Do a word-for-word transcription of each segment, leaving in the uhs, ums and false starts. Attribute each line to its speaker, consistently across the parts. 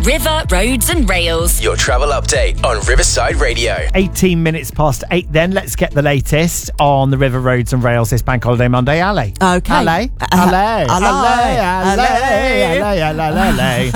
Speaker 1: River, Roads and Rails.
Speaker 2: Your travel update on Riverside Radio.
Speaker 3: eighteen minutes past eight then. Let's get the latest on the River, Roads and Rails this Bank Holiday Monday. Ale.
Speaker 4: Okay.
Speaker 3: Ale. Ale. Ale. Ale. Ale. Ale.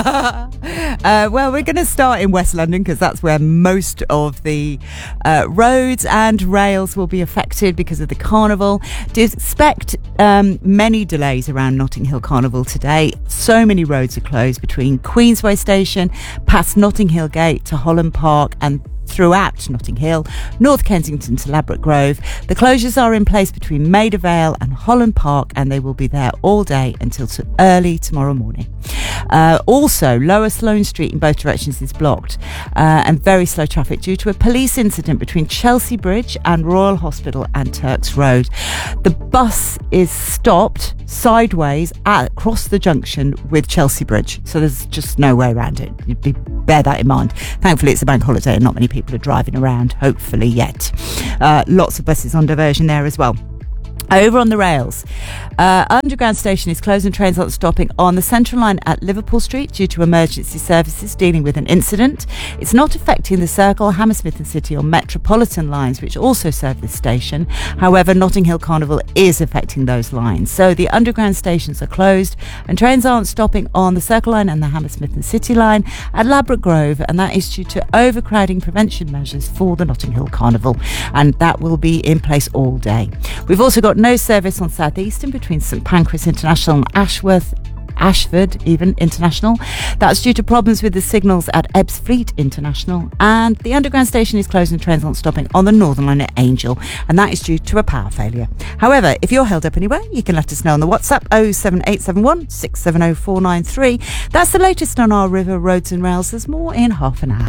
Speaker 4: Uh, well, we're going to start in West London because that's where most of the uh, roads and rails will be affected because of the carnival. Do expect um, many delays around Notting Hill Carnival today. So many roads are closed between Queensway Station, past Notting Hill Gate to Holland Park and throughout Notting Hill, North Kensington to Ladbroke Grove. The closures are in place between Maida Vale and Holland Park, and they will be there all day until to early tomorrow morning. Uh, also, Lower Sloane Street in both directions is blocked uh, and very slow traffic due to a police incident between Chelsea Bridge and Royal Hospital and Turks Road. The bus is stopped sideways at, across the junction with Chelsea Bridge, so there's just no way around it. You'd be, bear that in mind. Thankfully, it's a bank holiday and not many people are driving around, hopefully yet. Uh, lots of buses on diversion there as well. Over on the rails, uh, Underground Station is closed and trains aren't stopping on the Central Line at Liverpool Street due to emergency services dealing with an incident. It's not affecting the Circle, Hammersmith and City or Metropolitan lines, which also serve this station. However, Notting Hill Carnival is affecting those lines. So the Underground stations are closed and trains aren't stopping on the Circle Line and the Hammersmith and City line at Ladbroke Grove, and that is due to overcrowding prevention measures for the Notting Hill Carnival, and that will be in place all day. We've also got no service on South Eastern between St Pancras International and Ashworth, Ashford even International. That's due to problems with the signals at Ebbsfleet International, and the Underground Station is closed and trains aren't stopping on the Northern Line at Angel, and that is due to a power failure. However, if you're held up anywhere, you can let us know on the WhatsApp oh seven eight seven one, six seven oh, four nine three. That's the latest on our River, Roads and Rails. There's more in half an hour.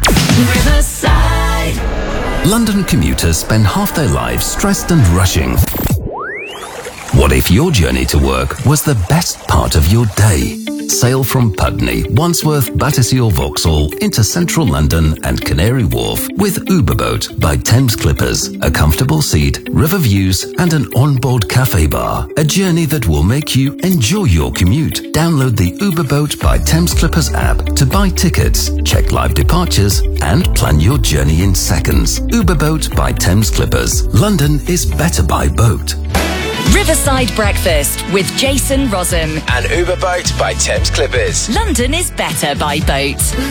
Speaker 1: Riverside.
Speaker 5: London commuters spend half their lives stressed and rushing. What if your journey to work was the best part of your day? Sail from Putney, Wandsworth, Battersea or Vauxhall into central London and Canary Wharf with Uberboat by Thames Clippers. A comfortable seat, river views and an onboard cafe bar. A journey that will make you enjoy your commute. Download the Uberboat by Thames Clippers app to buy tickets, check live departures and plan your journey in seconds. Uberboat by Thames Clippers. London is better by boat.
Speaker 1: Riverside Breakfast with Jason Rossum.
Speaker 2: And Uberboat by Thames Clippers.
Speaker 1: London is better by boat.